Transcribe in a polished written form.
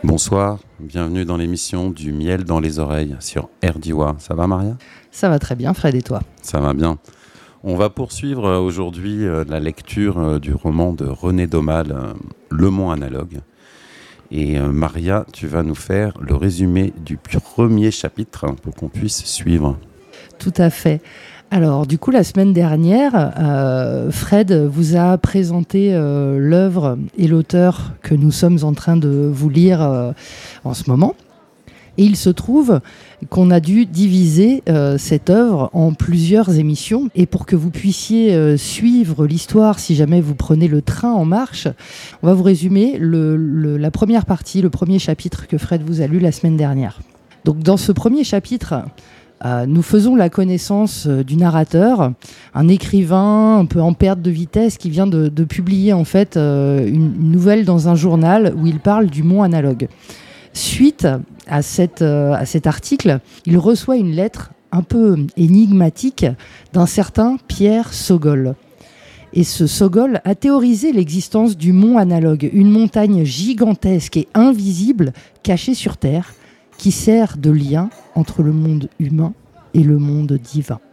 Bonsoir, bienvenue dans l'émission du miel dans les oreilles sur RDIWA. Ça va Maria ? Ça va très bien, Fred, et toi ? Ça va bien. On va poursuivre aujourd'hui la lecture du roman de René Daumal, Le Mont Analogue. Et Maria, tu vas nous faire le résumé du premier chapitre pour qu'on puisse suivre. Tout à fait. Alors, du coup, la semaine dernière, Fred vous a présenté l'œuvre et l'auteur que nous sommes en train de vous lire en ce moment. Et il se trouve qu'on a dû diviser cette œuvre en plusieurs émissions. Et pour que vous puissiez suivre l'histoire, si jamais vous prenez le train en marche, on va vous résumer la première partie, le premier chapitre que Fred vous a lu la semaine dernière. Donc, dans ce premier chapitre, nous faisons la connaissance du narrateur, un écrivain un peu en perte de vitesse qui vient de publier en fait une nouvelle dans un journal où il parle du Mont Analogue. Suite à cet article, il reçoit une lettre un peu énigmatique d'un certain Pierre Sogol. Et ce Sogol a théorisé l'existence du Mont Analogue, une montagne gigantesque et invisible cachée sur Terre, qui sert de lien entre le monde humain et le monde divin.